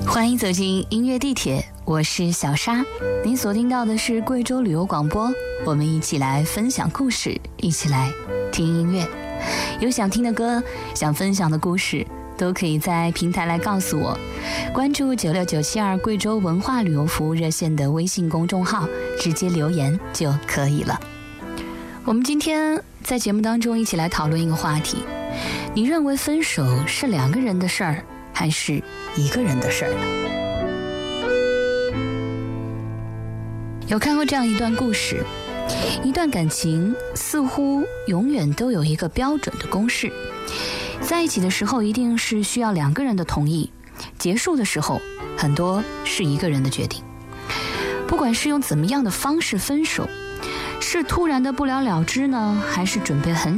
欢迎走进音乐地铁，我是小沙。您所听到的是贵州旅游广播，我们一起来分享故事，一起来听音乐。有想听的歌，想分享的故事，都可以在平台来告诉我。关注96972贵州文化旅游服务热线的微信公众号，直接留言就可以了。我们今天在节目当中一起来讨论一个话题：你认为分手是2个人的事儿，还是1个人的事儿呢？有看过这样一段故事，一段感情似乎永远都有一个标准的公式，在一起的时候一定是需要2个人的同意，结束的时候很多是1个人的决定。不管是用怎么样的方式分手，是突然的不了了之呢，还是准备很